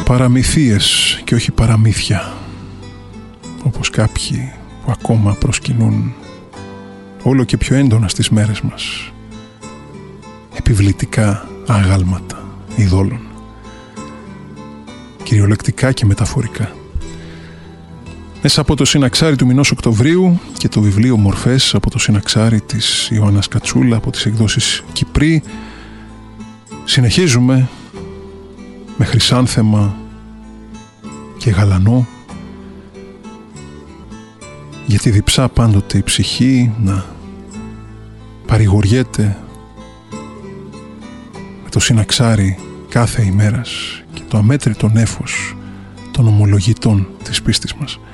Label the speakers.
Speaker 1: παραμυθίες και όχι παραμύθια, όπως κάποιοι που ακόμα προσκυνούν όλο και πιο έντονα στις μέρες μας επιβλητικά άγαλματα ειδόλων, κυριολεκτικά και μεταφορικά. Μέσα από το συναξάρι του μηνός Οκτωβρίου και το βιβλίο Μορφές από το συναξάρι της Ιωάννας Κατσούλα από τις εκδόσεις Κυπρί, συνεχίζουμε με χρυσάνθεμα και γαλανό, γιατί διψά πάντοτε η ψυχή να παρηγοριέται με το συναξάρι κάθε ημέρας και το αμέτρητο νέφος των ομολογητών της πίστης μας.